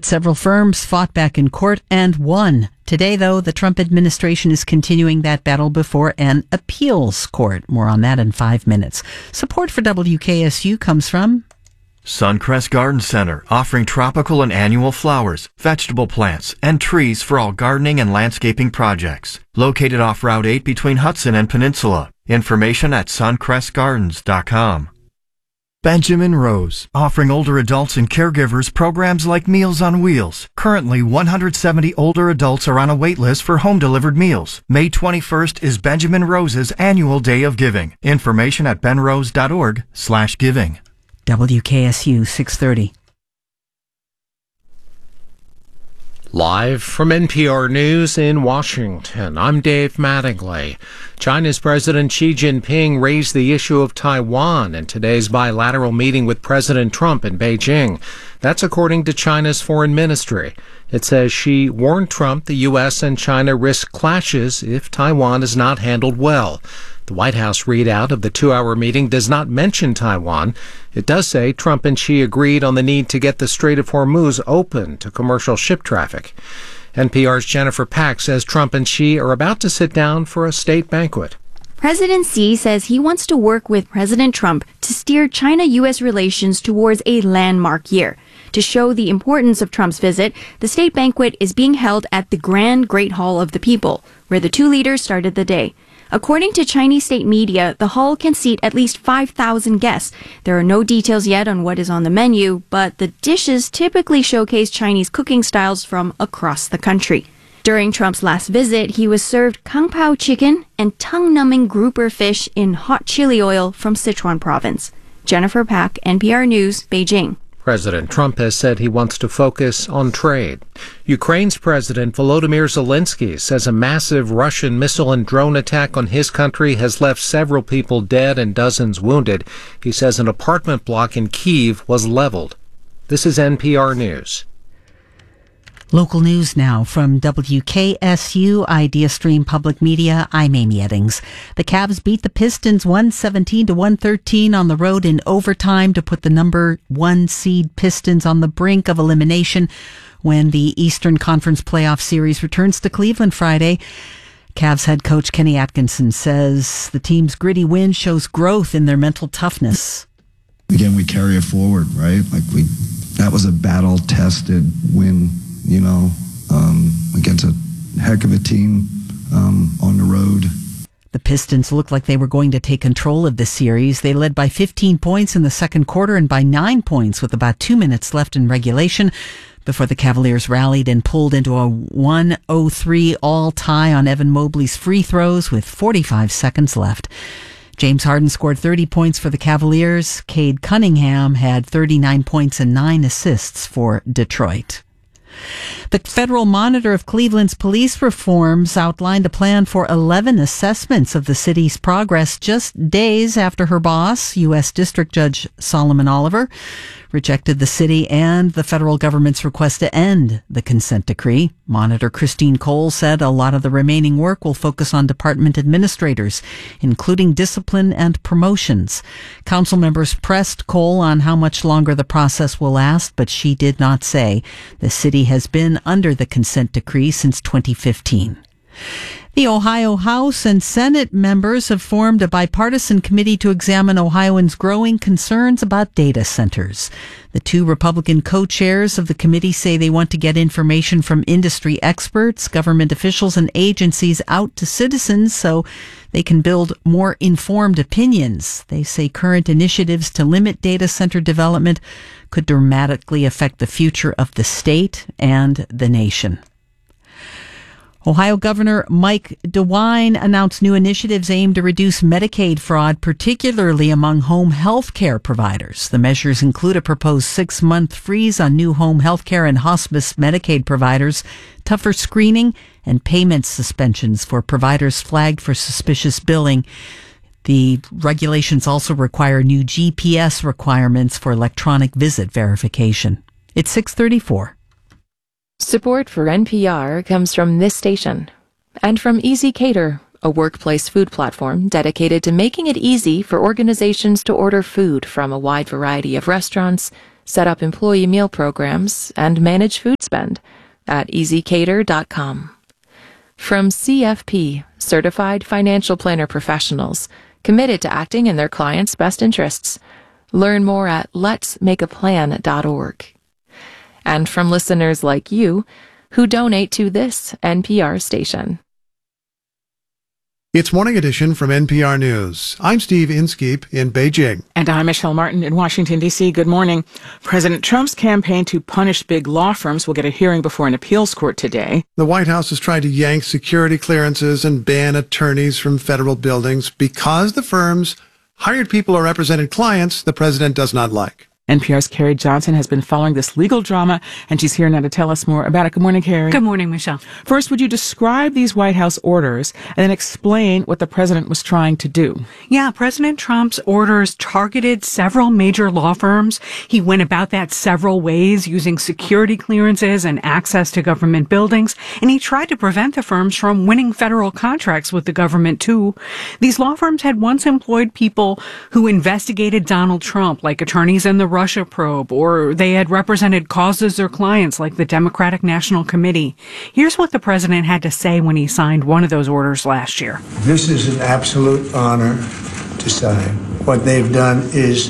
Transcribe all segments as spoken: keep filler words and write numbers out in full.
Several firms fought back in court and won. Today, though, the Trump administration is continuing that battle before an appeals court. More on that in five minutes. Support for W K S U comes from Suncrest Garden Center, offering tropical and annual flowers, vegetable plants, and trees for all gardening and landscaping projects. Located off Route eight between Hudson and Peninsula. Information at suncrest gardens dot com. Benjamin Rose, offering older adults and caregivers programs like Meals on Wheels. Currently, one hundred seventy older adults are on a wait list for home-delivered meals. May twenty-first is Benjamin Rose's annual Day of Giving. Information at benrose dot org slash giving. W K S U six thirty. Live from N P R News in Washington, I'm Dave Mattingly. China's President Xi Jinping raised the issue of Taiwan in today's bilateral meeting with President Trump in Beijing. That's according to China's foreign ministry. It says Xi warned Trump the U S and China risk clashes if Taiwan is not handled well. The White House readout of the two-hour meeting does not mention Taiwan. It does say Trump and Xi agreed on the need to get the Strait of Hormuz open to commercial ship traffic. N P R's Jennifer Pack says Trump and Xi are about to sit down for a state banquet. President Xi says he wants to work with President Trump to steer China-U S relations towards a landmark year. To show the importance of Trump's visit, the state banquet is being held at the Grand Great Hall of the People, where the two leaders started the day. According to Chinese state media, the hall can seat at least five thousand guests. There are no details yet on what is on the menu, but the dishes typically showcase Chinese cooking styles from across the country. During Trump's last visit, he was served kung pao chicken and tongue-numbing grouper fish in hot chili oil from Sichuan province. Jennifer Pack, N P R News, Beijing. President Trump has said he wants to focus on trade. Ukraine's President Volodymyr Zelensky says a massive Russian missile and drone attack on his country has left several people dead and dozens wounded. He says an apartment block in Kyiv was leveled. This is N P R News. Local news now from W K S U Idea Stream Public Media. I'm Amy Eddings. The Cavs beat the Pistons one seventeen to one thirteen on the road in overtime to put the number one seed Pistons on the brink of elimination when the Eastern Conference Playoff Series returns to Cleveland Friday. Cavs head coach Kenny Atkinson says the team's gritty win shows growth in their mental toughness. Again, we carry it forward, right? Like we, that was a battle-tested win. You know, um, against a heck of a team um, on the road. The Pistons looked like they were going to take control of the series. They led by fifteen points in the second quarter and by nine points with about two minutes left in regulation before the Cavaliers rallied and pulled into a one oh three all tie on Evan Mobley's free throws with forty-five seconds left. James Harden scored thirty points for the Cavaliers. Cade Cunningham had thirty-nine points and nine assists for Detroit. The Federal Monitor of Cleveland's police reforms outlined a plan for eleven assessments of the city's progress just days after her boss, U S District Judge Solomon Oliver, rejected the city and the federal government's request to end the consent decree. Monitor Christine Cole said a lot of the remaining work will focus on department administrators, including discipline and promotions. Council members pressed Cole on how much longer the process will last, but she did not say. The city has been under the consent decree since twenty fifteen. The Ohio House and Senate members have formed a bipartisan committee to examine Ohioans' growing concerns about data centers. The two Republican co-chairs of the committee say they want to get information from industry experts, government officials, and agencies out to citizens so they can build more informed opinions. They say current initiatives to limit data center development could dramatically affect the future of the state and the nation. Ohio Governor Mike DeWine announced new initiatives aimed to reduce Medicaid fraud, particularly among home health care providers. The measures include a proposed six-month freeze on new home health care and hospice Medicaid providers, tougher screening, and payment suspensions for providers flagged for suspicious billing. The regulations also require new G P S requirements for electronic visit verification. It's six thirty-four. Support for N P R comes from this station and from Easy Cater, a workplace food platform dedicated to making it easy for organizations to order food from a wide variety of restaurants, set up employee meal programs, and manage food spend at easy cater dot com. From C F P, Certified Financial Planner Professionals, committed to acting in their clients' best interests. Learn more at lets make a plan dot org. And from listeners like you, who donate to this N P R station. It's Morning Edition from N P R News. I'm Steve Inskeep in Beijing. And I'm Michelle Martin in Washington, D C. Good morning. President Trump's campaign to punish big law firms will get a hearing before an appeals court today. The White House is trying to yank security clearances and ban attorneys from federal buildings because the firms hired people or represented clients the president does not like. N P R's Carrie Johnson has been following this legal drama, and she's here now to tell us more about it. Good morning, Carrie. Good morning, Michelle. First, would you describe these White House orders and then explain what the president was trying to do? Yeah, President Trump's orders targeted several major law firms. He went about that several ways, using security clearances and access to government buildings, and he tried to prevent the firms from winning federal contracts with the government, too. These law firms had once employed people who investigated Donald Trump, like attorneys in the Russia probe, or they had represented causes or clients like the Democratic National Committee. Here's what the president had to say when he signed one of those orders last year. This is an absolute honor to sign. What they've done is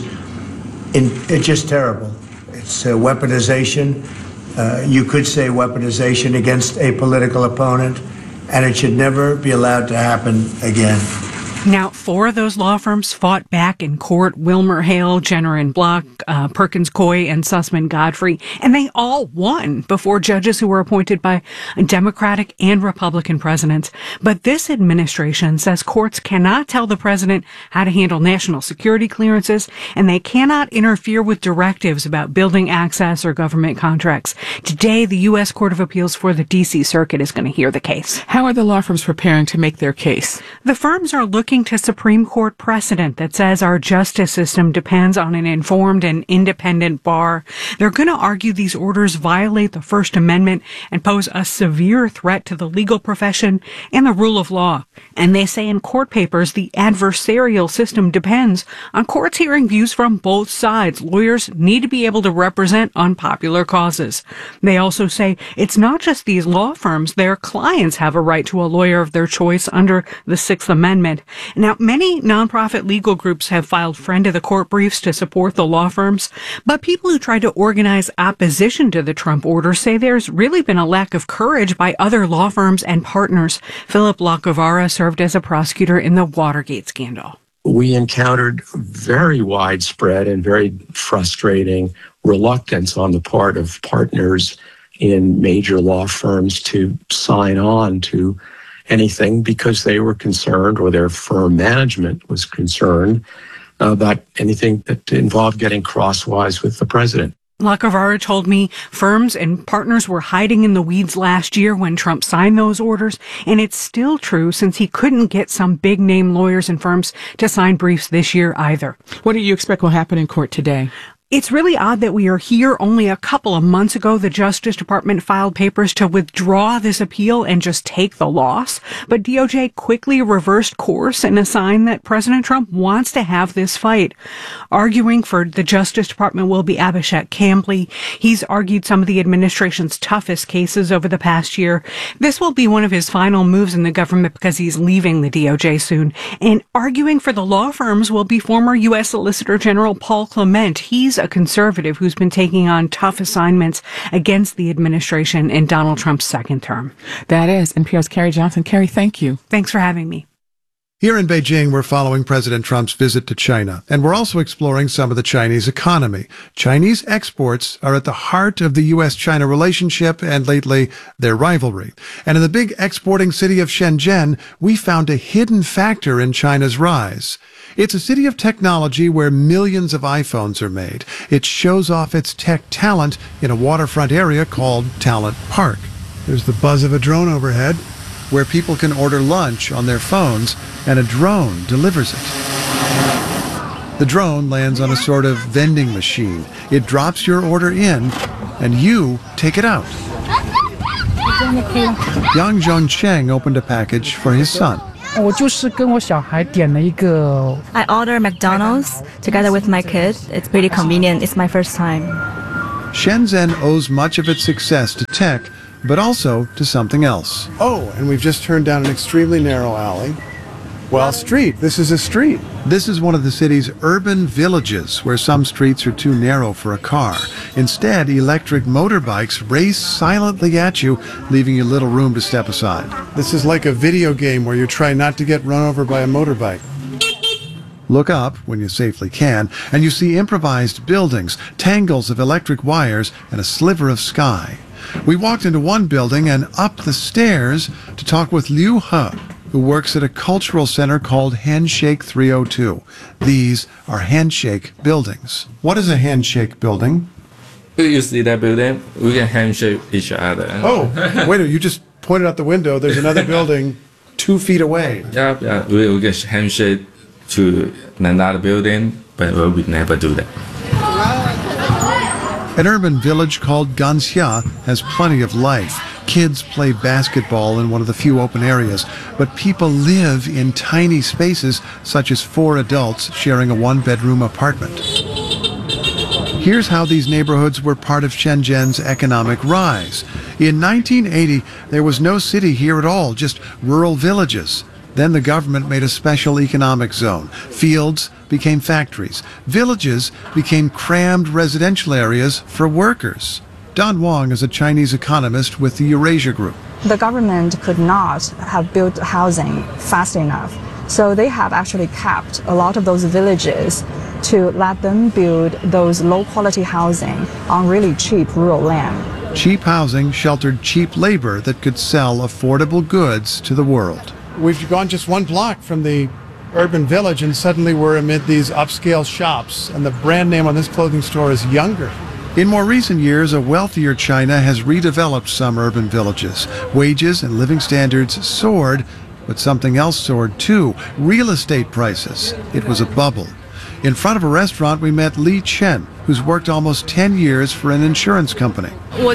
in, it's just terrible. It's a weaponization. Uh, you could say weaponization against a political opponent, and it should never be allowed to happen again. Now, four of those law firms fought back in court: Wilmer Hale, Jenner and Block, uh, Perkins Coie, and Sussman Godfrey, and they all won before judges who were appointed by Democratic and Republican presidents. But this administration says courts cannot tell the president how to handle national security clearances, and they cannot interfere with directives about building access or government contracts. Today, the U S Court of Appeals for the D C Circuit is going to hear the case. How are the law firms preparing to make their case? The firms are looking to Supreme Court precedent that says our justice system depends on an informed and independent bar. They're going to argue these orders violate the First Amendment and pose a severe threat to the legal profession and the rule of law. And they say in court papers the adversarial system depends on courts hearing views from both sides. Lawyers need to be able to represent unpopular causes. They also say it's not just these law firms. Their clients have a right to a lawyer of their choice under the Sixth Amendment. Now, many nonprofit legal groups have filed friend of the court briefs to support the law firms, but people who try to organize opposition to the Trump order say there's really been a lack of courage by other law firms and partners. Philip Lacovara served as a prosecutor in the Watergate scandal. We encountered very widespread and very frustrating reluctance on the part of partners in major law firms to sign on to anything because they were concerned, or their firm management was concerned, about anything that involved getting crosswise with the president. Lacovara told me firms and partners were hiding in the weeds last year when Trump signed those orders, and it's still true since he couldn't get some big-name lawyers and firms to sign briefs this year either. What do you expect will happen in court today? It's really odd that we are here. Only a couple of months ago, the Justice Department filed papers to withdraw this appeal and just take the loss. But D O J quickly reversed course and a sign that President Trump wants to have this fight. Arguing for the Justice Department will be Abhishek Cambly. He's argued some of the administration's toughest cases over the past year. This will be one of his final moves in the government because he's leaving the D O J soon. And arguing for the law firms will be former U S Solicitor General Paul Clement. He's a conservative who's been taking on tough assignments against the administration in Donald Trump's second term. That is N P R's Carrie Johnson. Carrie, thank you. Thanks for having me. Here in Beijing, we're following President Trump's visit to China, and we're also exploring some of the Chinese economy. Chinese exports are at the heart of the U S China relationship and lately their rivalry. And in the big exporting city of Shenzhen, we found a hidden factor in China's rise. It's a city of technology where millions of iPhones are made. It shows off its tech talent in a waterfront area called Talent Park. There's the buzz of a drone overhead, where people can order lunch on their phones, and a drone delivers it. The drone lands on a sort of vending machine. It drops your order in, and you take it out. Yang Zhongcheng opened a package for his son. 我就是跟我小孩点了一个 I order McDonald's together with my kid. It's pretty convenient. It's my first time. Shenzhen owes much of its success to tech, but also to something else. Oh, and we've just turned down an extremely narrow alley. Well, street. This is a street. This is one of the city's urban villages where some streets are too narrow for a car. Instead, electric motorbikes race silently at you, leaving you little room to step aside. This is like a video game where you try not to get run over by a motorbike. Look up, when you safely can, and you see improvised buildings, tangles of electric wires, and a sliver of sky. We walked into one building and up the stairs to talk with Liu He, who works at a cultural center called Handshake three oh two. These are handshake buildings. What is a handshake building? You see that building? We can handshake each other. Oh, wait a minute, you just pointed out the window. There's another building two feet away. Yeah, yeah. We, we can handshake to another building, but we never do that. An urban village called Ganxia has plenty of life. Kids play basketball in one of the few open areas, but people live in tiny spaces, such as four adults sharing a one-bedroom apartment. Here's how these neighborhoods were part of Shenzhen's economic rise. In nineteen eighty, there was no city here at all, just rural villages. Then the government made a special economic zone. Fields became factories. Villages became crammed residential areas for workers. Don Wang is a Chinese economist with the Eurasia Group. The government could not have built housing fast enough, so they have actually capped a lot of those villages to let them build those low-quality housing on really cheap rural land. Cheap housing sheltered cheap labor that could sell affordable goods to the world. We've gone just one block from the urban village, and suddenly we're amid these upscale shops, and the brand name on this clothing store is Younger. In more recent years, a wealthier China has redeveloped some urban villages. Wages and living standards soared, but something else soared too: real estate prices. It was a bubble. In front of a restaurant, we met Li Chen, who's worked almost ten years for an insurance company.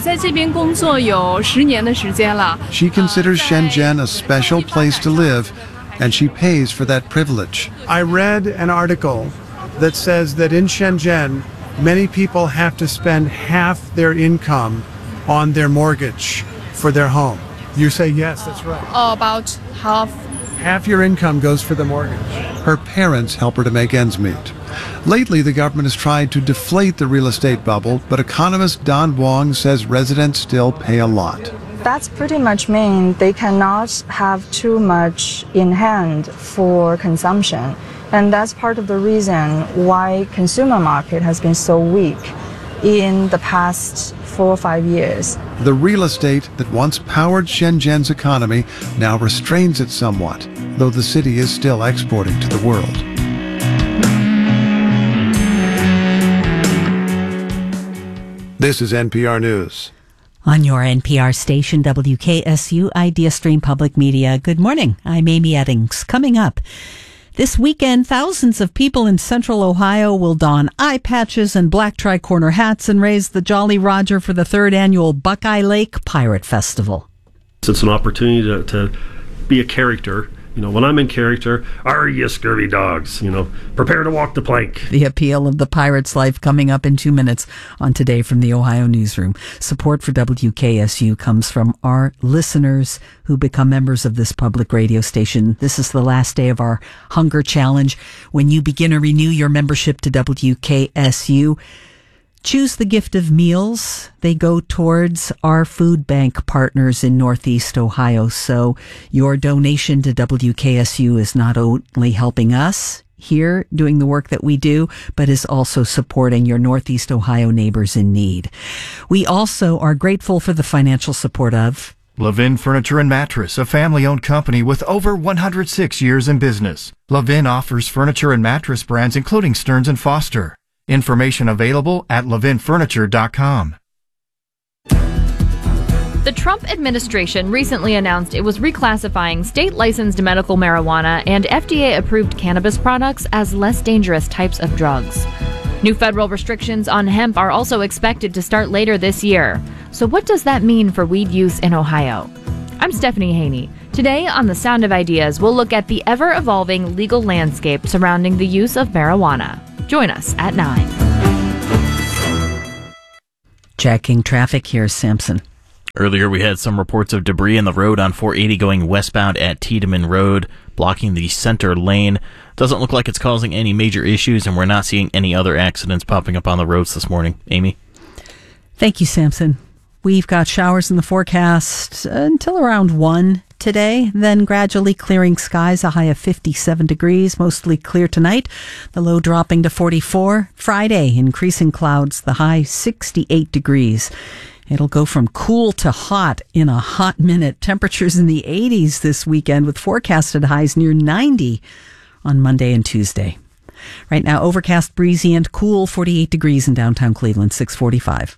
She considers Shenzhen a special place to live, and she pays for that privilege. I read an article that says that in Shenzhen, many people have to spend half their income on their mortgage for their home. You say yes, that's right. Oh, about half. Half your income goes for the mortgage. Her parents help her to make ends meet. Lately, the government has tried to deflate the real estate bubble, but economist Don Wang says residents still pay a lot. That's pretty much mean they cannot have too much in hand for consumption. And that's part of the reason why consumer market has been so weak in the past four or five years. The real estate that once powered Shenzhen's economy now restrains it somewhat, though the city is still exporting to the world. This is N P R News. On your N P R station, W K S U Idea Stream Public Media. Good morning. I'm Amy Eddings. Coming up, this weekend, thousands of people in central Ohio will don eye patches and black tricorner hats and raise the Jolly Roger for the third annual Buckeye Lake Pirate Festival. It's an opportunity to, to be a character. You know, when I'm in character, are you scurvy dogs? You know, prepare to walk the plank. The appeal of the pirate's life coming up in two minutes on Today from the Ohio Newsroom. Support for W K S U comes from our listeners who become members of this public radio station. This is the last day of our Hunger Challenge. When you begin or renew your membership to W K S U, choose the gift of meals. They go towards our food bank partners in Northeast Ohio. So your donation to W K S U is not only helping us here doing the work that we do, but is also supporting your Northeast Ohio neighbors in need. We also are grateful for the financial support of Levin Furniture and Mattress, a family-owned company with over one hundred six years in business. Levin offers furniture and mattress brands including Stearns and Foster. Information available at levin furniture dot com. The Trump administration recently announced it was reclassifying state-licensed medical marijuana and F D A-approved cannabis products as less dangerous types of drugs. New federal restrictions on hemp are also expected to start later this year. So what does that mean for weed use in Ohio? I'm Stephanie Haney. Today on The Sound of Ideas, we'll look at the ever-evolving legal landscape surrounding the use of marijuana. Join us at nine. Checking traffic, here's Sampson. Earlier, we had some reports of debris in the road on four eighty going westbound at Tiedemann Road, blocking the center lane. Doesn't look like it's causing any major issues, and we're not seeing any other accidents popping up on the roads this morning. Amy? Thank you, Sampson. We've got showers in the forecast until around one today, then gradually clearing skies, a high of fifty-seven degrees, mostly clear tonight, the low dropping to forty-four. Friday, increasing clouds, the high sixty-eight degrees. It'll go from cool to hot in a hot minute. Temperatures in the eighties this weekend with forecasted highs near ninety on Monday and Tuesday. Right now, overcast, breezy, and cool, forty-eight degrees in downtown Cleveland, six forty-five.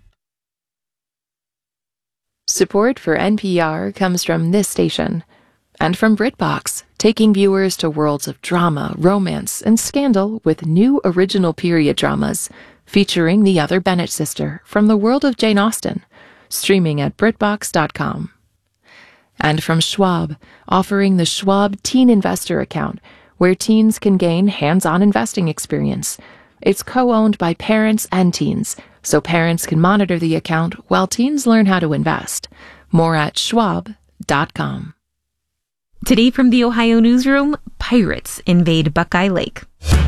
Support for N P R comes from this station and from BritBox, taking viewers to worlds of drama, romance, and scandal with new original period dramas featuring the other Bennett sister from the world of Jane Austen, streaming at BritBox dot com. And from Schwab, offering the Schwab Teen Investor Account, where teens can gain hands-on investing experience. It's co-owned by parents and teens, so parents can monitor the account while teens learn how to invest. More at Schwab dot com. Today from the Ohio Newsroom, pirates invade Buckeye Lake.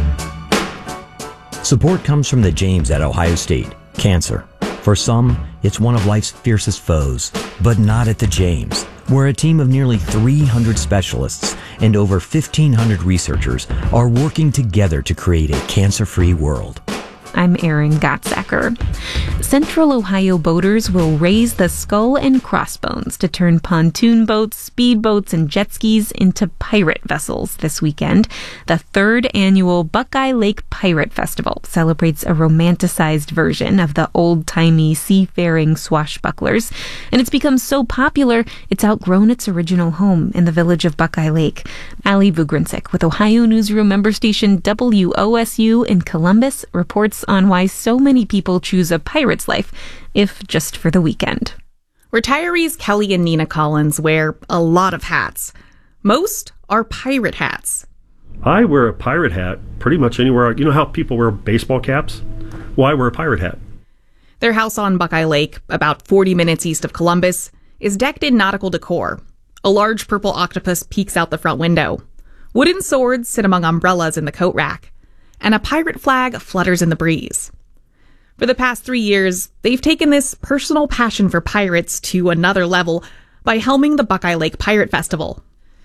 Support comes from the James at Ohio State. Cancer. For some, it's one of life's fiercest foes, but not at the James, where a team of nearly three hundred specialists and over fifteen hundred researchers are working together to create a cancer-free world. I'm Erin Gottsacker. Central Ohio boaters will raise the skull and crossbones to turn pontoon boats, speedboats, and jet skis into pirate vessels this weekend. The third annual Buckeye Lake Pirate Festival celebrates a romanticized version of the old-timey seafaring swashbucklers, and it's become so popular it's outgrown its original home in the village of Buckeye Lake. Ali Vugrinsic with Ohio Newsroom member station W O S U in Columbus reports on why so many people choose a pirate's life, if just for the weekend. Retirees Kelly and Nina Collins wear a lot of hats. Most are pirate hats. I wear a pirate hat pretty much anywhere. You know how people wear baseball caps? Well, I wear a pirate hat. Their house on Buckeye Lake, about forty minutes east of Columbus, is decked in nautical decor. A large purple octopus peeks out the front window. Wooden swords sit among umbrellas in the coat rack. And a pirate flag flutters in the breeze. For the past three years, they've taken this personal passion for pirates to another level by helming the Buckeye Lake Pirate Festival.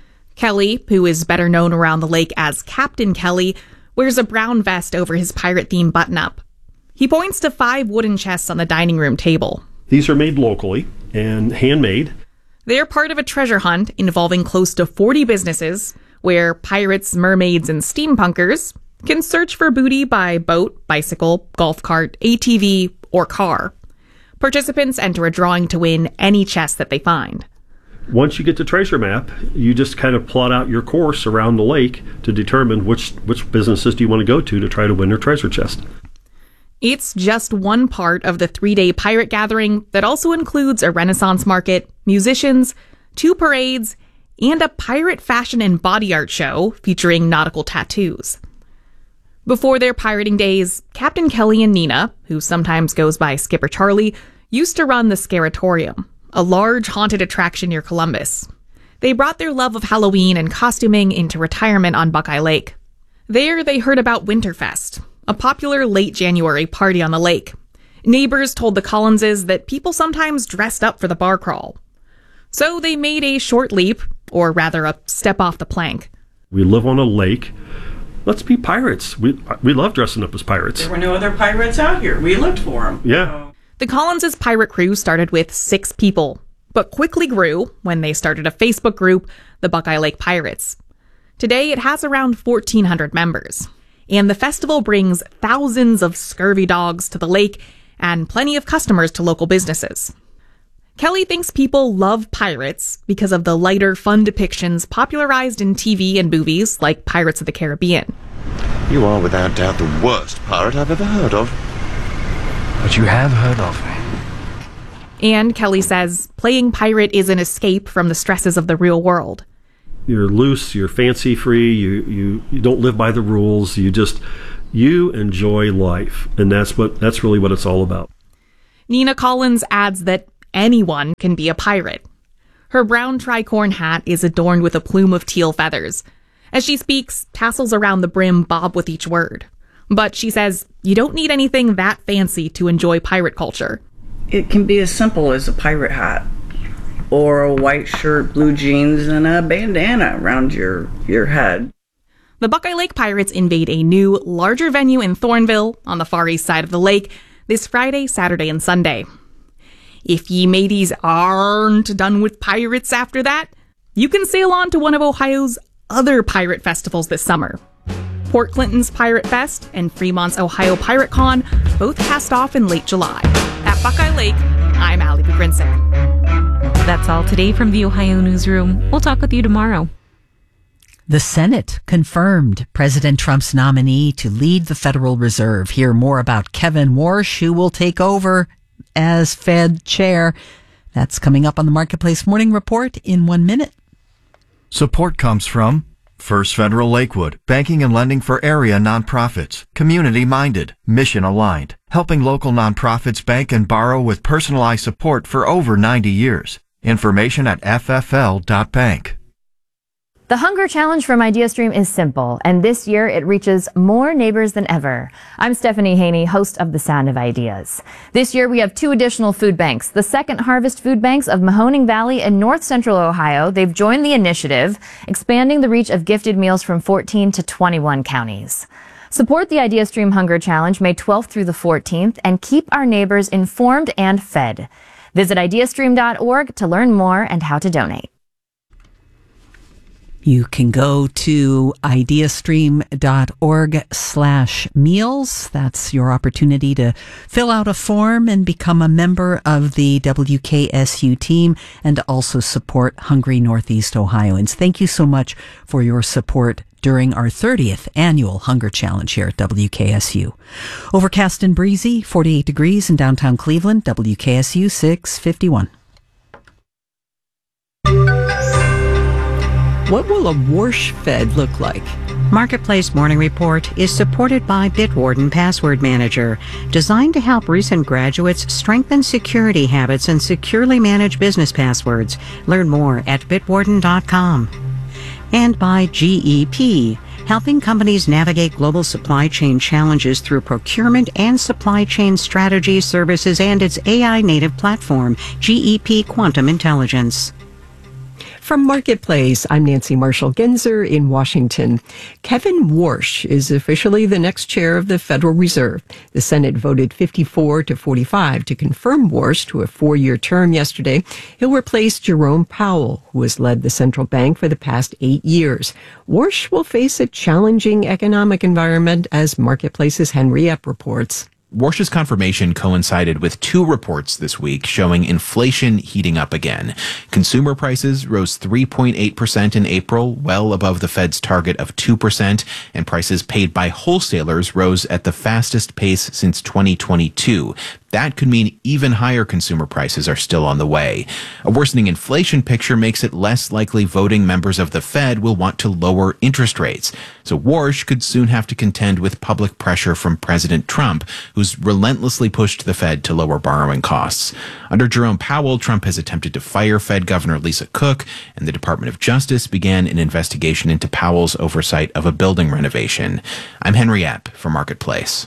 Kelly, who is better known around the lake as Captain Kelly, wears a brown vest over his pirate-themed button-up. He points to five wooden chests on the dining room table. These are made locally and handmade. They're part of a treasure hunt involving close to forty businesses, where pirates, mermaids, and steampunkers can search for booty by boat, bicycle, golf cart, A T V, or car. Participants enter a drawing to win any chest that they find. Once you get the treasure map, you just kind of plot out your course around the lake to determine which, which businesses do you want to go to to try to win their treasure chest. It's just one part of the three-day pirate gathering that also includes a Renaissance market, musicians, two parades, and a pirate fashion and body art show featuring nautical tattoos. Before their pirating days, Captain Kelly and Nina, who sometimes goes by Skipper Charlie, used to run the Scaratorium, a large haunted attraction near Columbus. They brought their love of Halloween and costuming into retirement on Buckeye Lake. There, they heard about Winterfest, a popular late January party on the lake. Neighbors told the Collinses that people sometimes dressed up for the bar crawl. So they made a short leap, or rather a step off the plank. We live on a lake. Let's be pirates. We we love dressing up as pirates. There were no other pirates out here. We looked for them. Yeah. The Collins' pirate crew started with six people, but quickly grew when they started a Facebook group, the Buckeye Lake Pirates. Today, it has around fourteen hundred members. And the festival brings thousands of scurvy dogs to the lake and plenty of customers to local businesses. Kelly thinks people love pirates because of the lighter, fun depictions popularized in T V and movies like Pirates of the Caribbean. You are without doubt the worst pirate I've ever heard of. But you have heard of me. And Kelly says playing pirate is an escape from the stresses of the real world. You're loose, you're fancy free, you, you, you don't live by the rules, you just, you enjoy life. And that's what, that's really what it's all about. Nina Collins adds that anyone can be a pirate. Her brown tricorn hat is adorned with a plume of teal feathers. As she speaks, tassels around the brim bob with each word. But she says you don't need anything that fancy to enjoy pirate culture. It can be as simple as a pirate hat, or a white shirt, blue jeans, and a bandana around your, your head. The Buckeye Lake Pirates invade a new, larger venue in Thornville on the far east side of the lake this Friday, Saturday, and Sunday. If ye mateys aren't done with pirates after that, you can sail on to one of Ohio's other pirate festivals this summer. Port Clinton's Pirate Fest and Fremont's Ohio Pirate Con both cast off in late July. At Buckeye Lake, I'm Allie Begrinsick. That's all today from the Ohio Newsroom. We'll talk with you tomorrow. The Senate confirmed President Trump's nominee to lead the Federal Reserve. Hear more about Kevin Warsh, who will take over as Fed chair. That's coming up on the Marketplace Morning Report in one minute. Support comes from First Federal Lakewood, banking and lending for area nonprofits, community-minded, mission-aligned, helping local nonprofits bank and borrow with personalized support for over ninety years. Information at f f l dot bank. The Hunger Challenge from IdeaStream is simple, and this year it reaches more neighbors than ever. I'm Stephanie Haney, host of The Sound of Ideas. This year we have two additional food banks, the Second Harvest Food Banks of Mahoning Valley and North Central Ohio. They've joined the initiative, expanding the reach of gifted meals from fourteen to twenty-one counties. Support the IdeaStream Hunger Challenge May twelfth through the fourteenth and keep our neighbors informed and fed. Visit ideastream dot org to learn more and how to donate. You can go to ideastream dot org slash meals. That's your opportunity to fill out a form and become a member of the W K S U team and also support Hungry Northeast Ohioans. Thank you so much for your support during our thirtieth annual Hunger Challenge here at W K S U. Overcast and breezy, forty-eight degrees in downtown Cleveland, W K S U six fifty-one. What will a Warsh Fed look like? Marketplace Morning Report is supported by Bitwarden Password Manager, designed to help recent graduates strengthen security habits and securely manage business passwords. Learn more at bitwarden dot com. And by G E P, helping companies navigate global supply chain challenges through procurement and supply chain strategy services and its A I-native platform, G E P Quantum Intelligence. From Marketplace, I'm Nancy Marshall-Genzer in Washington. Kevin Warsh is officially the next chair of the Federal Reserve. The Senate voted fifty-four to forty-five to confirm Warsh to a four-year term yesterday. He'll replace Jerome Powell, who has led the central bank for the past eight years. Warsh will face a challenging economic environment, as Marketplace's Henry Epp reports. Warsh's confirmation coincided with two reports this week showing inflation heating up again. Consumer prices rose three point eight percent in April, well above the Fed's target of two percent, and prices paid by wholesalers rose at the fastest pace since twenty twenty-two. That could mean even higher consumer prices are still on the way. A worsening inflation picture makes it less likely voting members of the Fed will want to lower interest rates. So Warsh could soon have to contend with public pressure from President Trump, who's relentlessly pushed the Fed to lower borrowing costs. Under Jerome Powell, Trump has attempted to fire Fed Governor Lisa Cook, and the Department of Justice began an investigation into Powell's oversight of a building renovation. I'm Henry Epp for Marketplace.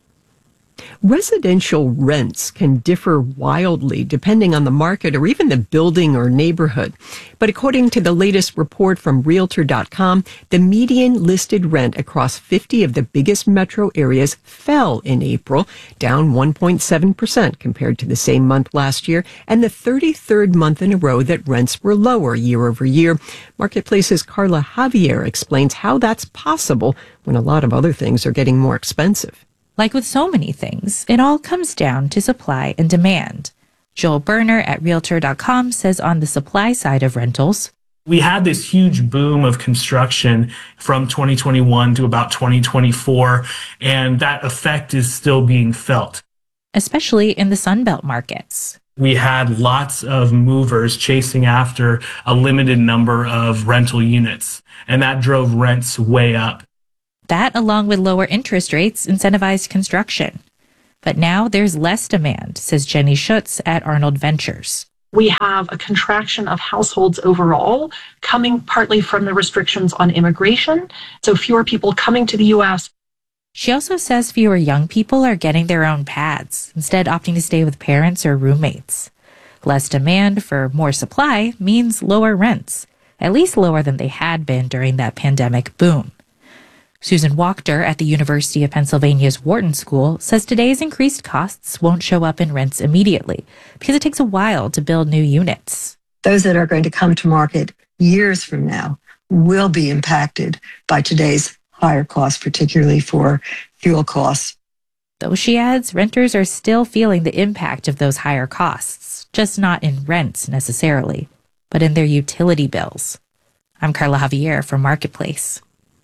Residential rents can differ wildly depending on the market or even the building or neighborhood. But according to the latest report from Realtor dot com, the median listed rent across fifty of the biggest metro areas fell in April, down one point seven percent compared to the same month last year, and the thirty-third month in a row that rents were lower year over year. Marketplace's Carla Javier explains how that's possible when a lot of other things are getting more expensive. Like with so many things, it all comes down to supply and demand. Joel Berner at Realtor dot com says on the supply side of rentals, we had this huge boom of construction from twenty twenty-one to about twenty twenty-four, and that effect is still being felt. Especially in the Sunbelt markets. We had lots of movers chasing after a limited number of rental units, and that drove rents way up. That, along with lower interest rates, incentivized construction. But now there's less demand, says Jenny Schutz at Arnold Ventures. We have a contraction of households overall, coming partly from the restrictions on immigration, so fewer people coming to the U S. She also says fewer young people are getting their own pads, instead opting to stay with parents or roommates. Less demand for more supply means lower rents, at least lower than they had been during that pandemic boom. Susan Wachter at the University of Pennsylvania's Wharton School says today's increased costs won't show up in rents immediately because it takes a while to build new units. Those that are going to come to market years from now will be impacted by today's higher costs, particularly for fuel costs. Though she adds, renters are still feeling the impact of those higher costs, just not in rents necessarily, but in their utility bills. I'm Carla Javier for Marketplace.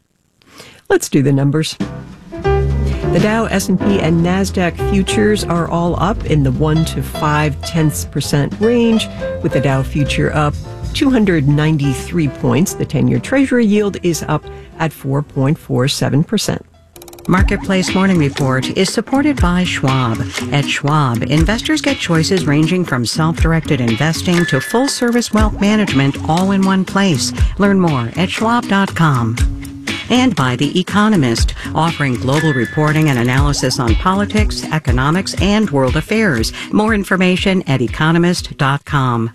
Let's do the numbers. The Dow, S and P, and NASDAQ futures are all up in the one to five tenths percent range, with the Dow future up two hundred ninety-three points. The ten-year Treasury yield is up at four point four seven percent. Marketplace Morning Report is supported by Schwab. At Schwab, investors get choices ranging from self-directed investing to full-service wealth management all in one place. Learn more at schwab dot com. And by The Economist, offering global reporting and analysis on politics, economics, and world affairs. More information at economist dot com.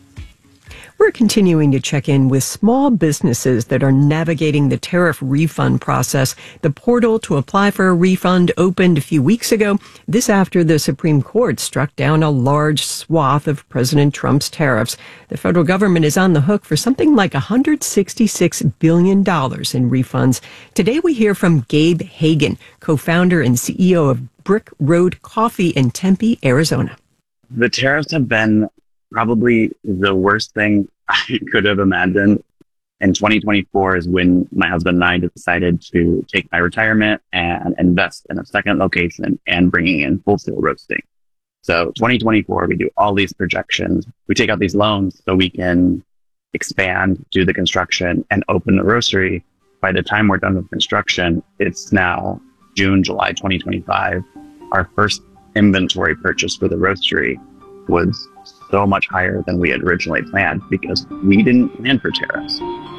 We're continuing to check in with small businesses that are navigating the tariff refund process. The portal to apply for a refund opened a few weeks ago. This after the Supreme Court struck down a large swath of President Trump's tariffs. The federal government is on the hook for something like one hundred sixty-six billion dollars in refunds. Today we hear from Gabe Hagan, co-founder and C E O of Brick Road Coffee in Tempe, Arizona. The tariffs have been probably the worst thing I could have imagined. And twenty twenty-four is when my husband and I decided to take my retirement and invest in a second location and bringing in wholesale roasting. So twenty twenty-four, we do all these projections. We take out these loans so we can expand, do the construction, and open the roastery. By the time we're done with construction, it's now June, July twenty twenty-five. Our first inventory purchase for the roastery was so much higher than we had originally planned because we didn't plan for tariffs.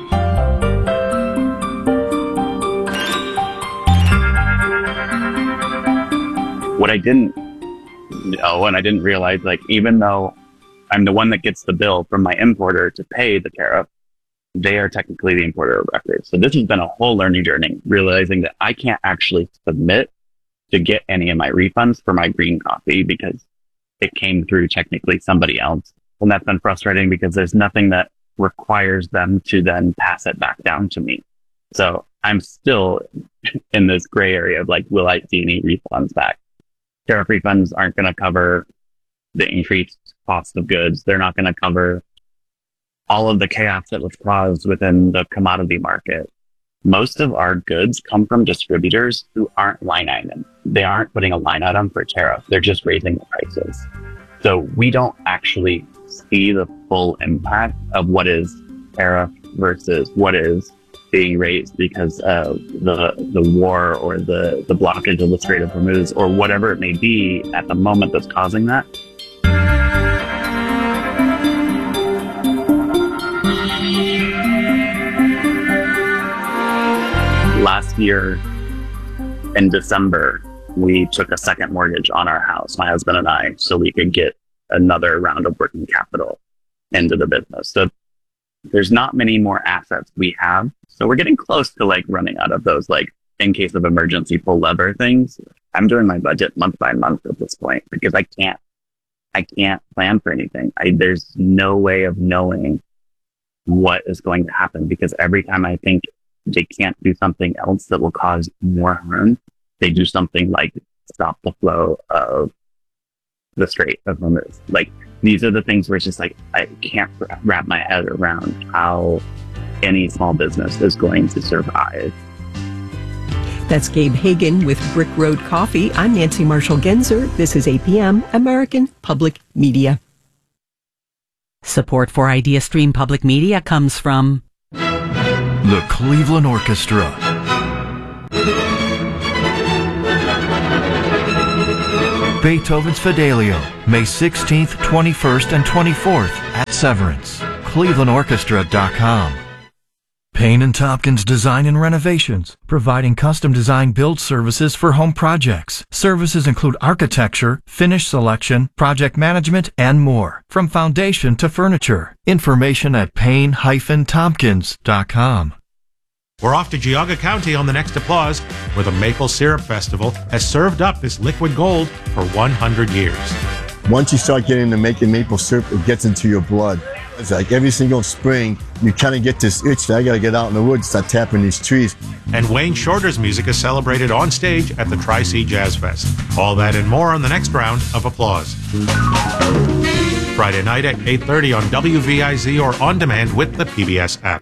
What I didn't know and I didn't realize, like, even though I'm the one that gets the bill from my importer to pay the tariff, they are technically the importer of record. So this has been a whole learning journey, realizing that I can't actually submit to get any of my refunds for my green coffee because it came through technically somebody else. And that's been frustrating because there's nothing that requires them to then pass it back down to me. So I'm still in this gray area of like, will I see any refunds back? Tariff refunds aren't going to cover the increased cost of goods. They're not going to cover all of the chaos that was caused within the commodity market. Most of our goods come from distributors who aren't line item. They aren't putting a line item for tariff. They're just raising the prices. So we don't actually see the full impact of what is tariff versus what is being raised because of the the war or the, the blockage of the Strait of Hormuz or whatever it may be at the moment that's causing that. Last year in December, we took a second mortgage on our house, my husband and I, so we could get another round of working capital into the business. So there's not many more assets we have. So we're getting close to like running out of those, like in case of emergency pull lever things. I'm doing my budget month by month at this point because I can't, I can't plan for anything. I, there's no way of knowing what is going to happen because every time I think they can't do something else that will cause more harm, they do something like stop the flow of the Strait of Hormuz. Like, these are the things where it's just like, I can't wrap my head around how any small business is going to survive. That's Gabe Hagan with Brick Road Coffee. I'm Nancy Marshall Genzer. This is A P M, American Public Media. Support for IdeaStream Public Media comes from the Cleveland Orchestra. Beethoven's Fidelio, May sixteenth, twenty-first, and twenty-fourth at Severance. Cleveland Orchestra dot com. Payne and Tompkins Design and Renovations, providing custom design build services for home projects. Services include architecture, finish selection, project management, and more, from foundation to furniture. Information at Payne Hyphen Tompkins dot com. We're off to Geauga County on the next Applause, where the Maple Syrup Festival has served up this liquid gold for one hundred years. Once you start getting into making maple syrup, it gets into your blood. It's like every single spring, you kind of get this itch that I got to get out in the woods, start tapping these trees. And Wayne Shorter's music is celebrated on stage at the Tri-C Jazz Fest. All that and more on the next round of Applause. Friday night at eight thirty on W V I Z or on demand with the P B S app.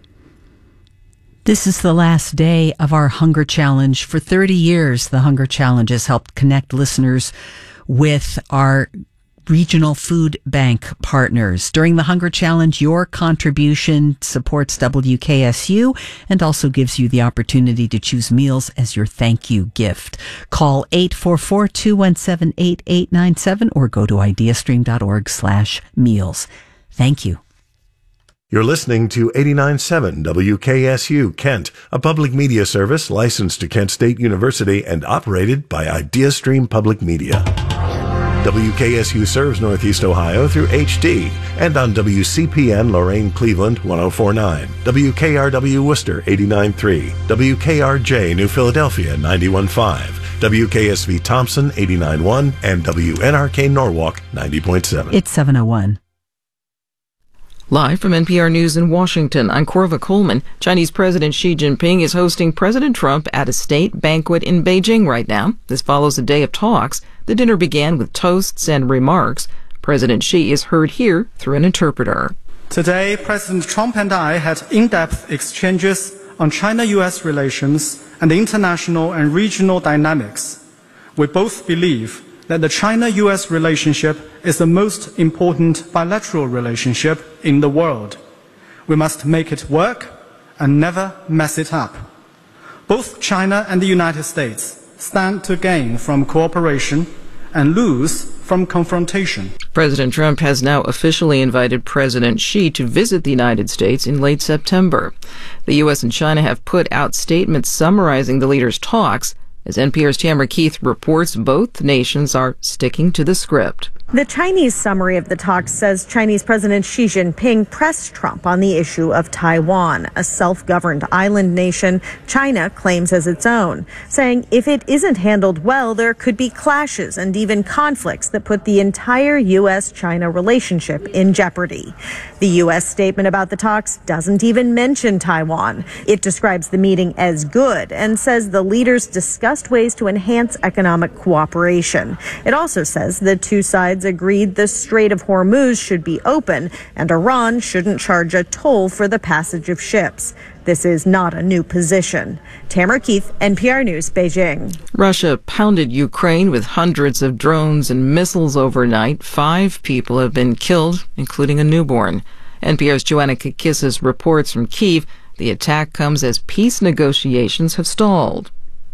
This is the last day of our Hunger Challenge. For thirty years, the Hunger Challenge has helped connect listeners with our regional food bank partners. During the Hunger Challenge, your contribution supports W K S U and also gives you the opportunity to choose meals as your thank you gift. Call eight four four, two one seven, eight eight nine seven or go to ideastream.org slash meals. Thank you. You're listening to eighty-nine point seven W K S U Kent, a public media service licensed to Kent State University and operated by IdeaStream Public Media. W K S U serves Northeast Ohio through H D and on W C P N Lorain Cleveland one oh four point nine, W K R W Worcester eighty-nine point three, W K R J New Philadelphia ninety-one point five, W K S V Thompson eighty-nine point one, and W N R K Norwalk ninety point seven. It's seven oh one. Live from N P R News in Washington, I'm Corva Coleman. Chinese President Xi Jinping is hosting President Trump at a state banquet in Beijing right now. This follows a day of talks. The dinner began with toasts and remarks. President Xi is heard here through an interpreter. Today, President Trump and I had in-depth exchanges on China-U S relations and international and regional dynamics. We both believe that the China-U S relationship is the most important bilateral relationship in the world. We must make it work and never mess it up. Both China and the United States stand to gain from cooperation and lose from confrontation. President Trump has now officially invited President Xi to visit the United States in late September. The U S and China have put out statements summarizing the leaders' talks. As N P R's Tamara Keith reports, both nations are sticking to the script. The Chinese summary of the talks says Chinese President Xi Jinping pressed Trump on the issue of Taiwan, a self-governed island nation China claims as its own, saying if it isn't handled well, there could be clashes and even conflicts that put the entire U S China relationship in jeopardy. The U S statement about the talks doesn't even mention Taiwan. It describes the meeting as good and says the leaders discussed ways to enhance economic cooperation. It also says the two sides agreed the Strait of Hormuz should be open and Iran shouldn't charge a toll for the passage of ships. This is not a new position. Tamara Keith, N P R News, Beijing. Russia pounded Ukraine with hundreds of drones and missiles overnight. Five people have been killed, including a newborn. N P R's Joanna Kakissis reports from Kyiv. The attack comes as peace negotiations have stalled.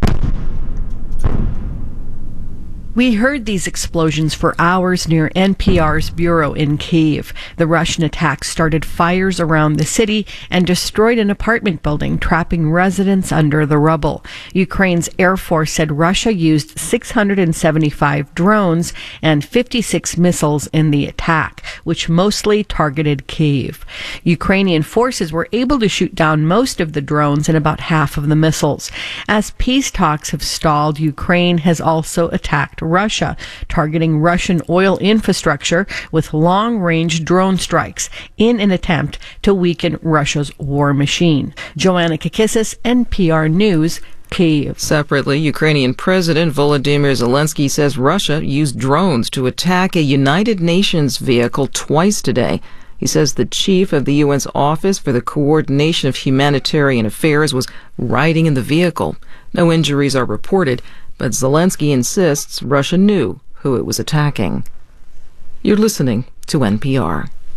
We heard these explosions for hours near N P R's bureau in Kyiv. The Russian attack started fires around the city and destroyed an apartment building, trapping residents under the rubble. Ukraine's Air Force said Russia used six hundred seventy-five drones and fifty-six missiles in the attack, which mostly targeted Kyiv. Ukrainian forces were able to shoot down most of the drones and about half of the missiles. As peace talks have stalled, Ukraine has also attacked Russia, targeting Russian oil infrastructure with long-range drone strikes in an attempt to weaken Russia's war machine. Joanna Kakissis, N P R News, Kyiv. Separately, Ukrainian President Volodymyr Zelensky says Russia used drones to attack a United Nations vehicle twice today. He says the chief of the U N's Office for the Coordination of Humanitarian Affairs was riding in the vehicle. No injuries are reported, but Zelensky insists Russia knew who it was attacking. You're listening to N P R.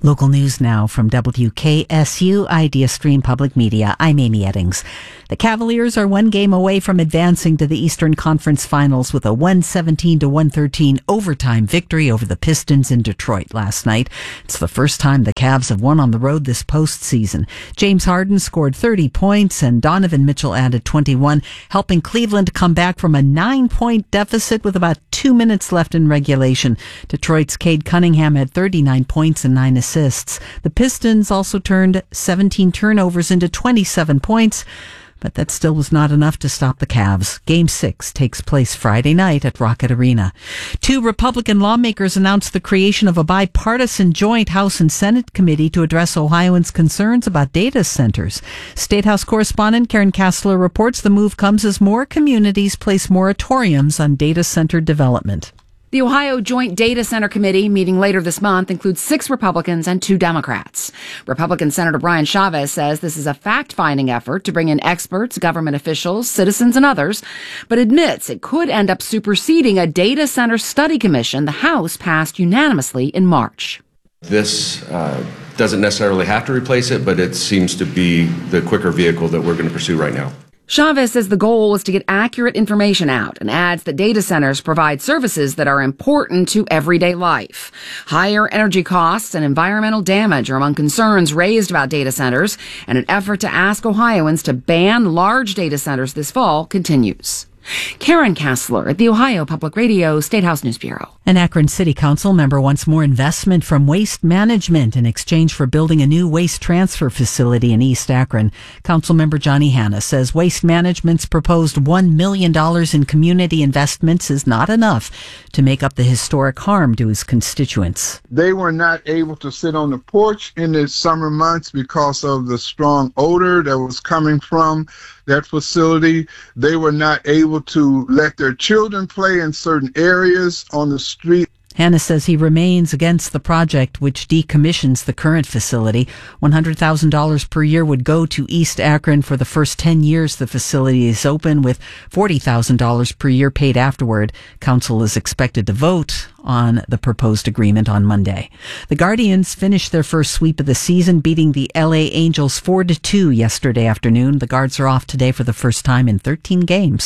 Local news now from W K S U Idea Stream Public Media. I'm Amy Eddings. The Cavaliers are one game away from advancing to the Eastern Conference Finals with a one seventeen to one thirteen overtime victory over the Pistons in Detroit last night. It's the first time the Cavs have won on the road this postseason. James Harden scored thirty points and Donovan Mitchell added twenty-one, helping Cleveland come back from a nine-point deficit with about two minutes left in regulation. Detroit's Cade Cunningham had thirty-nine points and nine assists. The Pistons also turned seventeen turnovers into twenty-seven points, but that still was not enough to stop the Cavs. Game six takes place Friday night at Rocket Arena. Two Republican lawmakers announced the creation of a bipartisan joint House and Senate committee to address Ohioans' concerns about data centers. State House correspondent Karen Kassler reports the move comes as more communities place moratoriums on data center development. The Ohio Joint Data Center Committee, meeting later this month, includes six Republicans and two Democrats. Republican Senator Brian Chavez says this is a fact-finding effort to bring in experts, government officials, citizens, and others, but admits it could end up superseding a data center study commission the House passed unanimously in March. This uh, doesn't necessarily have to replace it, but it seems to be the quicker vehicle that we're going to pursue right now. Chavez says the goal is to get accurate information out and adds that data centers provide services that are important to everyday life. Higher energy costs and environmental damage are among concerns raised about data centers, and an effort to ask Ohioans to ban large data centers this fall continues. Karen Kassler at the Ohio Public Radio State House News Bureau. An Akron City Council member wants more investment from Waste Management in exchange for building a new waste transfer facility in East Akron. Councilmember Johnny Hanna says Waste Management's proposed one million dollars in community investments is not enough to make up the historic harm to his constituents. They were not able to sit on the porch in the summer months because of the strong odor that was coming from that facility. They were not able to let their children play in certain areas on the street. Hanna says he remains against the project, which decommissions the current facility. one hundred thousand dollars per year would go to East Akron for the first ten years the facility is open, with forty thousand dollars per year paid afterward. Council is expected to vote on the proposed agreement on Monday. The Guardians finished their first sweep of the season, beating the L A Angels four to two yesterday afternoon. The Guards are off today for the first time in thirteen games.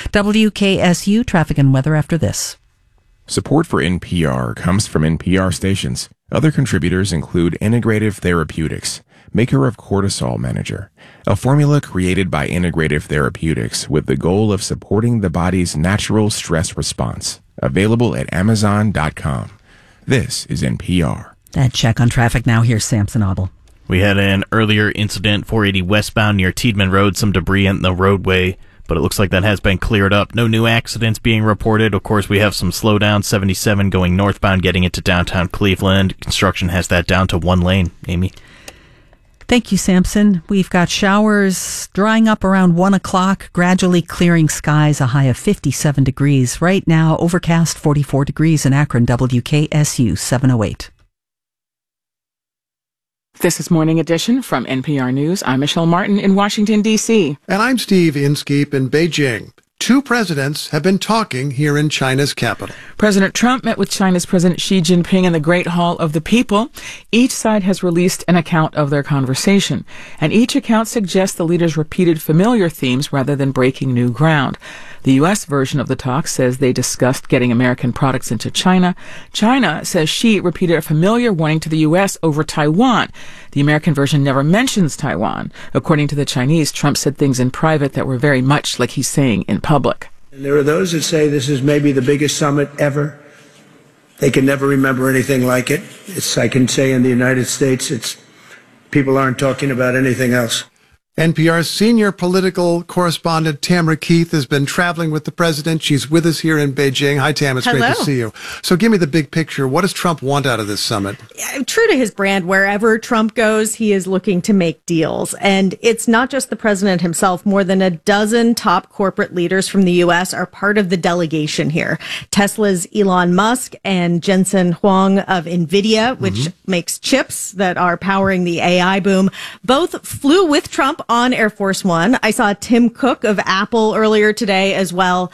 W K S U traffic and weather after this. Support for N P R comes from N P R stations. Other contributors include Integrative Therapeutics, maker of Cortisol Manager, a formula created by Integrative Therapeutics with the goal of supporting the body's natural stress response. Available at amazon dot com. This is N P R. That check on traffic now. Here's Samson Ottle. We had an earlier incident, four eighty westbound near Tiedemann Road, some debris in the roadway, but it looks like that has been cleared up. No new accidents being reported. Of course, we have some slowdown, seventy-seven going northbound, getting into downtown Cleveland. Construction has that down to one lane. Amy? Thank you, Samson. We've got showers drying up around one o'clock, gradually clearing skies, a high of fifty-seven degrees. Right now, overcast forty-four degrees in Akron. W K S U seven oh eight. This is Morning Edition from N P R News. I'm Michelle Martin in Washington, D C And I'm Steve Inskeep in Beijing. Two presidents have been talking here in China's capital. President Trump met with China's President Xi Jinping in the Great Hall of the People. Each side has released an account of their conversation, and each account suggests the leaders repeated familiar themes rather than breaking new ground. The U S version of the talk says they discussed getting American products into China. China says Xi repeated a familiar warning to the U S over Taiwan. The American version never mentions Taiwan. According to the Chinese, Trump said things in private that were very much like he's saying in public. And there are those that say this is maybe the biggest summit ever. They can never remember anything like it. It's, I can say in the United States, it's people aren't talking about anything else. N P R's senior political correspondent Tamara Keith has been traveling with the president. She's with us here in Beijing. Hi, Tam. It's Hello. Great to see you. So give me the big picture. What does Trump want out of this summit? True to his brand, wherever Trump goes, he is looking to make deals. And it's not just the president himself. More than a dozen top corporate leaders from the U S are part of the delegation here. Tesla's Elon Musk and Jensen Huang of NVIDIA, which mm-hmm. makes chips that are powering the A I boom, both flew with Trump on Air Force One. I saw Tim Cook of Apple earlier today as well.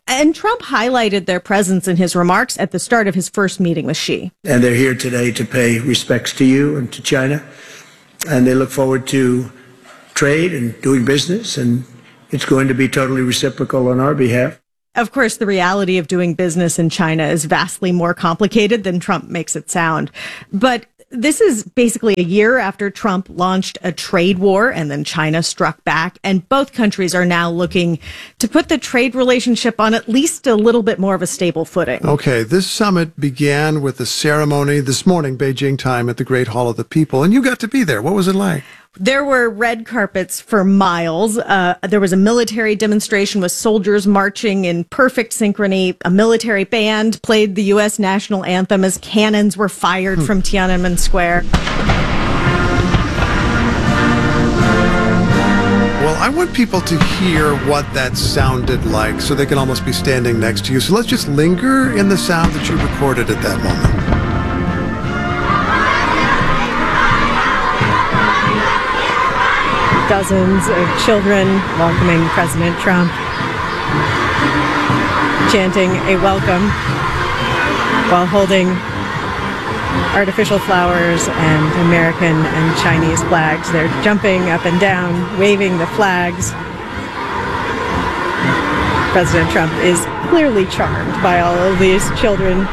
And Trump highlighted their presence in his remarks at the start of his first meeting with Xi. And they're here today to pay respects to you and to China. And they look forward to trade and doing business. And it's going to be totally reciprocal on our behalf. Of course, the reality of doing business in China is vastly more complicated than Trump makes it sound. But this is basically a year after Trump launched a trade war and then China struck back. And both countries are now looking to put the trade relationship on at least a little bit more of a stable footing. Okay, this summit began with a ceremony this morning, Beijing time, at the Great Hall of the People. And you got to be there. What was it like? There were red carpets for miles. Uh, there was a military demonstration with soldiers marching in perfect synchrony. A military band played the U S national anthem as cannons were fired from Tiananmen Square. Well, I want people to hear what that sounded like so they can almost be standing next to you. So let's just linger in the sound that you recorded at that moment. Dozens of children welcoming President Trump, chanting a welcome while holding artificial flowers and American and Chinese flags. They're jumping up and down, waving the flags. President Trump is clearly charmed by all of these children.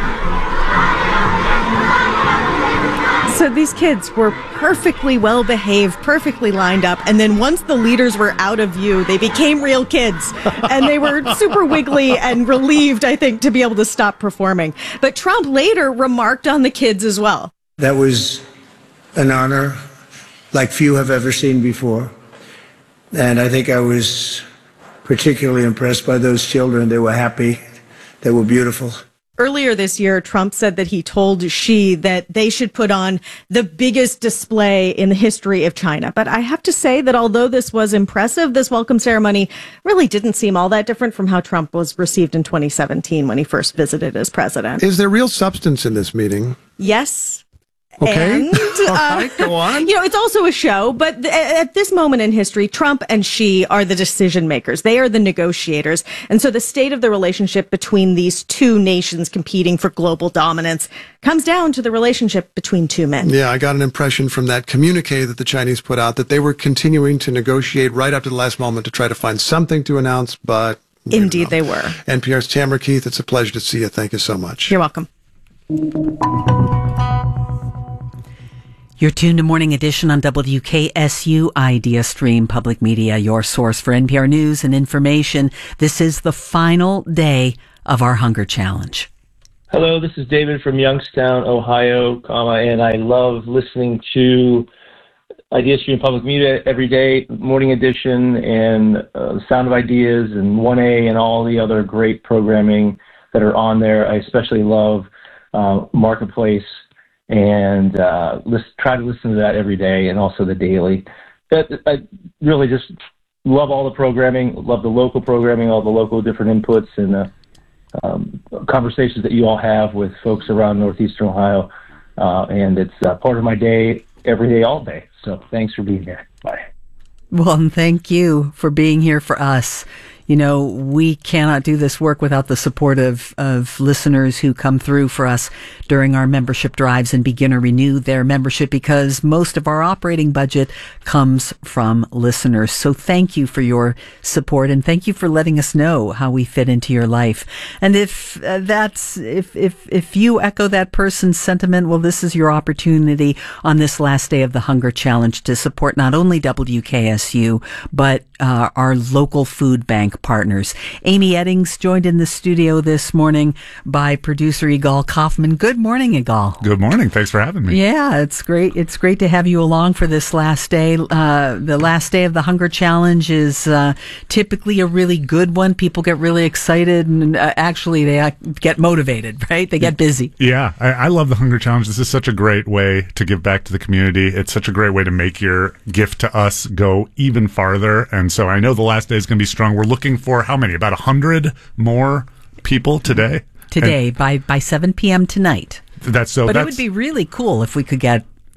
So these kids were perfectly well behaved, perfectly lined up. And then once the leaders were out of view, they became real kids. And they were super wiggly and relieved, I think, to be able to stop performing. But Trump later remarked on the kids as well. That was an honor like few have ever seen before. And I think I was particularly impressed by those children. They were happy. They were beautiful. Earlier this year, Trump said that he told Xi that they should put on the biggest display in the history of China. But I have to say that although this was impressive, this welcome ceremony really didn't seem all that different from how Trump was received in twenty seventeen when he first visited as president. Is there real substance in this meeting? Yes. Okay. And, uh, all right, go on. You know, it's also a show, but th- at this moment in history, Trump and Xi are the decision makers. They are the negotiators. And so the state of the relationship between these two nations competing for global dominance comes down to the relationship between two men. Yeah, I got an impression from that communique that the Chinese put out that they were continuing to negotiate right up to the last moment to try to find something to announce, but... Indeed, they were. N P R's Tamara Keith, it's a pleasure to see you. Thank you so much. You're welcome. You're tuned to Morning Edition on W K S U Idea Stream Public Media, your source for N P R news and information. This is the final day of our Hunger Challenge. Hello, this is David from Youngstown, Ohio, comma, and I love listening to Idea Stream Public Media every day, Morning Edition, and uh, Sound of Ideas, and one A, and all the other great programming that are on there. I especially love uh, Marketplace, and uh, list, try to listen to that every day, and also the daily. That, I really just love all the programming, love the local programming, all the local different inputs and uh, um, conversations that you all have with folks around Northeastern Ohio, uh, and it's uh, part of my day, every day, all day. So thanks for being here. Bye. Well, and thank you for being here for us. You know, we cannot do this work without the support of, of listeners who come through for us during our membership drives and begin or renew their membership, because most of our operating budget comes from listeners. So thank you for your support, and thank you for letting us know how we fit into your life. And if uh, that's, if, if, if you echo that person's sentiment, well, this is your opportunity on this last day of the Hunger Challenge to support not only W K S U, but uh, our local food bank partners. Amy Eddings joined in the studio this morning by producer Igal Kaufman. Good morning, Igal. Good morning. Thanks for having me. Yeah, it's great. It's great to have you along for this last day. Uh, the last day of the Hunger Challenge is uh, typically a really good one. People get really excited, and uh, actually they uh, get motivated, right? They get busy. Yeah, I, I love the Hunger Challenge. This is such a great way to give back to the community. It's such a great way to make your gift to us go even farther. And so I know the last day is going to be strong. We're looking for how many? About a hundred more people today? Today, and by, by seven p.m. tonight. That's so. But that's, it would be really cool if we could get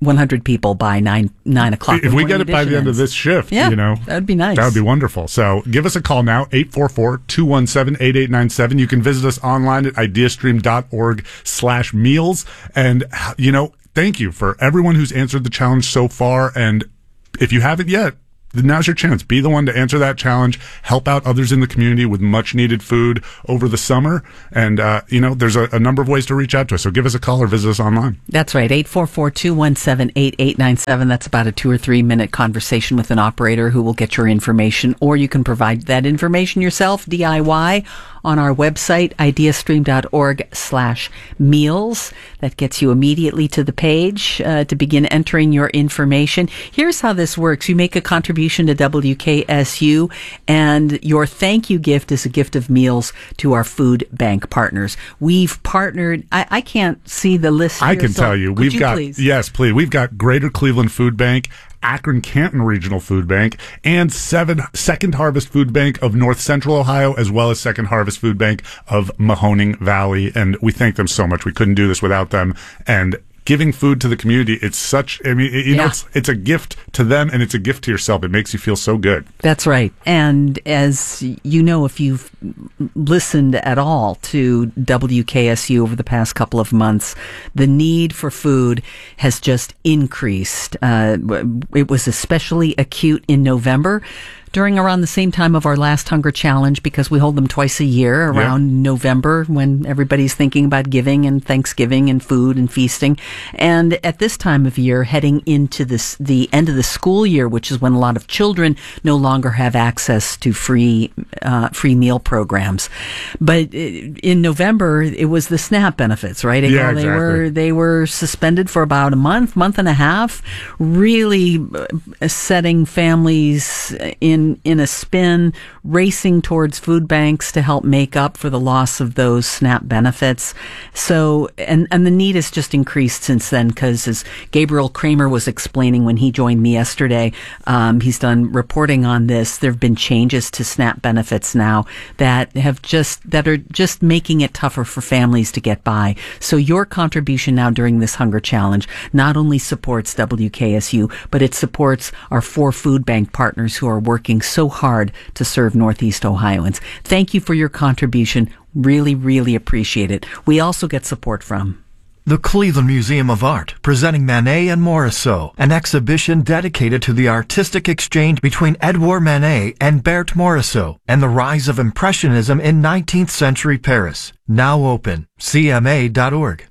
one hundred people by nine nine o'clock. If we get it by the end of this shift, yeah, you know, that would be nice. That would be wonderful. So give us a call now, eight four four, two one seven, eight eight nine seven. You can visit us online at ideastream.org slash meals. And, you know, thank you for everyone who's answered the challenge so far. And if you haven't yet, now's your chance. Be the one to answer that challenge. Help out others in the community with much needed food over the summer. And, uh, you know, there's a, a number of ways to reach out to us. So give us a call or visit us online. That's right. eight four four, two one seven, eight eight nine seven. That's about a two or three minute conversation with an operator who will get your information, or you can provide that information yourself, D I Y, on our website, ideastream.org slash meals. That gets you immediately to the page uh, to begin entering your information. Here's how this works. You make a contribution to W K S U, and your thank you gift is a gift of meals to our food bank partners. We've partnered, I, I can't see the list here, I can so tell you, we've you got, please? yes, please. We've got Greater Cleveland Food Bank, Akron Canton Regional Food Bank, and seven, Second Harvest Food Bank of North Central Ohio, as well as Second Harvest Food Bank of Mahoning Valley. And we thank them so much. We couldn't do this without them. And giving food to the community, it's such, I mean, you know, Yeah. it's, it's a gift to them and it's a gift to yourself. It makes you feel so good. That's right. And as you know, if you've listened at all to W K S U over the past couple of months, the need for food has just increased. Uh, it was especially acute in November, during around the same time of our last Hunger Challenge, because we hold them twice a year around yeah. November, when everybody's thinking about giving and Thanksgiving and food and feasting. And at this time of year, heading into this, the end of the school year, which is when a lot of children no longer have access to free, uh, free meal programs. But in November, it was the SNAP benefits, right? Yeah, they exactly. were, they were suspended for about a month, month and a half, really setting families in in a spin, racing towards food banks to help make up for the loss of those SNAP benefits. So, and, and the need has just increased since then, because as Gabriel Kramer was explaining when he joined me yesterday, um, he's done reporting on this. There have been changes to SNAP benefits now that have just, that are just making it tougher for families to get by. So your contribution now during this Hunger Challenge not only supports W K S U, but it supports our four food bank partners who are working so hard to serve Northeast Ohioans. Thank you for your contribution. Really, really appreciate it. We also get support from the Cleveland Museum of Art, presenting Manet and Morisot, an exhibition dedicated to the artistic exchange between Edouard Manet and Berthe Morisot, and the rise of Impressionism in nineteenth century Paris. Now open, C M A dot org.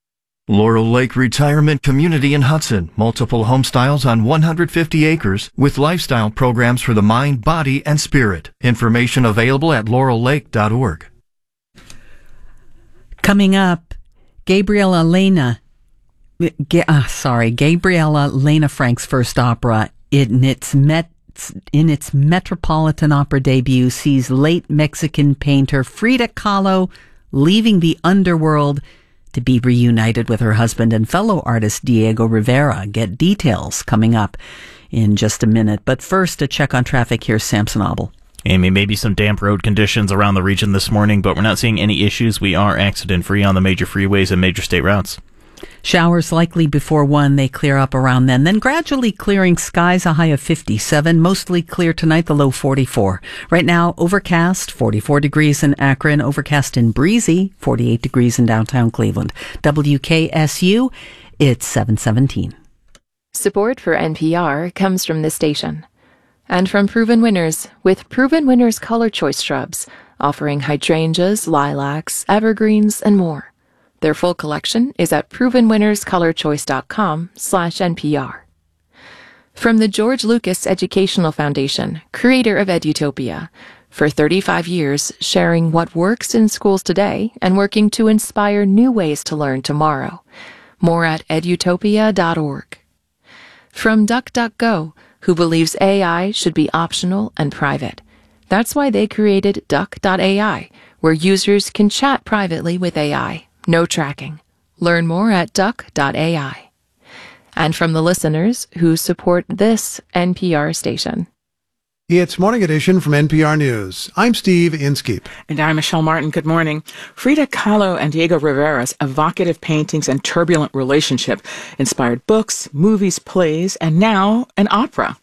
Laurel Lake Retirement Community in Hudson. Multiple home styles on one hundred fifty acres with lifestyle programs for the mind, body, and spirit. Information available at laurel lake dot org. Coming up, Gabriella Lena, Ga- uh, sorry, Gabriella Lena Frank's first opera in its met in its Metropolitan Opera debut sees late Mexican painter Frida Kahlo leaving the underworld to be reunited with her husband and fellow artist Diego Rivera. Get details coming up in just a minute. But first, a check on traffic. Here's Samson Obel. Amy, maybe some damp road conditions around the region this morning, but we're not seeing any issues. We are accident-free on the major freeways and major state routes. Showers likely before one. They clear up around then. Then gradually clearing skies, a high of fifty-seven. Mostly clear tonight, the low forty-four. Right now, overcast, forty-four degrees in Akron. Overcast and breezy, forty-eight degrees in downtown Cleveland. W K S U, it's seven seventeen. Support for N P R comes from this station. And from Proven Winners, with Proven Winners Color Choice Shrubs, offering hydrangeas, lilacs, evergreens, and more. Their full collection is at proven winners color choice dot com slash N P R. From the George Lucas Educational Foundation, creator of Edutopia, for thirty-five years sharing what works in schools today and working to inspire new ways to learn tomorrow. More at edutopia dot org. From DuckDuckGo, who believes A I should be optional and private. That's why they created duck dot A I, where users can chat privately with A I. No tracking. Learn more at duck dot A I. And from the listeners who support this N P R station. It's Morning Edition from N P R News. I'm Steve Inskeep. And I'm Michelle Martin. Good morning. Frida Kahlo and Diego Rivera's evocative paintings and turbulent relationship inspired books, movies, plays, and now an opera.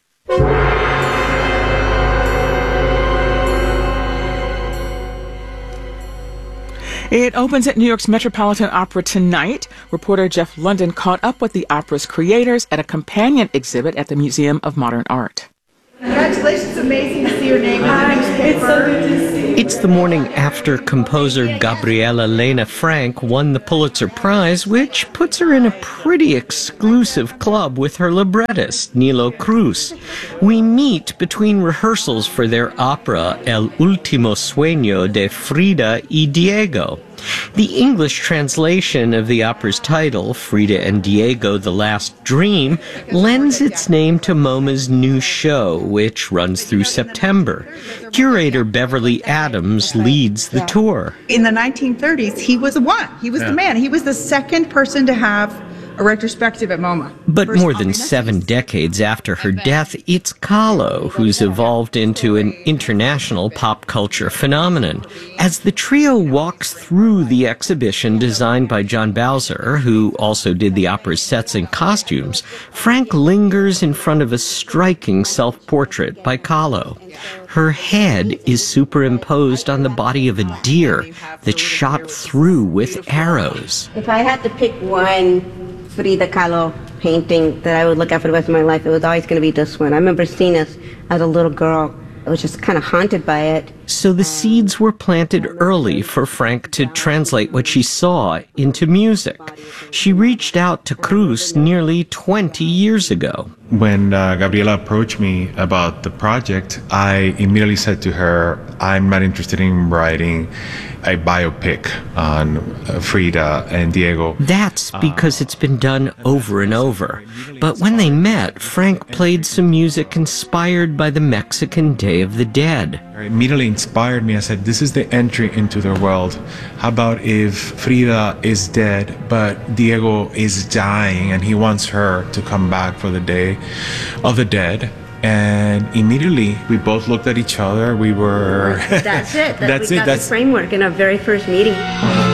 It opens at New York's Metropolitan Opera tonight. Reporter Jeff London caught up with the opera's creators at a companion exhibit at the Museum of Modern Art. Congratulations, amazing to see your name in the newspaper. It's so good to see you. It's the morning after composer Gabriela Lena Frank won the Pulitzer Prize, which puts her in a pretty exclusive club with her librettist, Nilo Cruz. We meet between rehearsals for their opera El Último Sueño de Frida y Diego. The English translation of the opera's title, Frida and Diego, The Last Dream, lends its name to MoMA's new show, which runs through September. Curator Beverly Adams leads the tour. In the nineteen thirties, he was the one. He was yeah. the man. He was the second person to have a retrospective at MoMA. But more than seven decades after her death, it's Kahlo who's evolved into an international pop culture phenomenon. As the trio walks through the exhibition designed by John Bowser, who also did the opera's sets and costumes, Frank lingers in front of a striking self-portrait by Kahlo. Her head is superimposed on the body of a deer that's shot through with arrows. If I had to pick one Frida Kahlo painting that I would look at for the rest of my life, it was always going to be this one. I remember seeing this as a little girl. I was just kind of haunted by it. So the seeds were planted early for Frank to translate what she saw into music. She reached out to Cruz nearly twenty years ago. When uh, Gabriela approached me about the project, I immediately said to her, I'm not interested in writing a biopic on uh, Frida and Diego. That's because it's been done over and over. But when they met, Frank played some music inspired by the Mexican Day of the Dead. It immediately inspired me. I said, this is the entry into their world. How about if Frida is dead, but Diego is dying and he wants her to come back for the Day of the Dead? And immediately we both looked at each other. We were That's it. That, That's we it. got That's the framework in our very first meeting.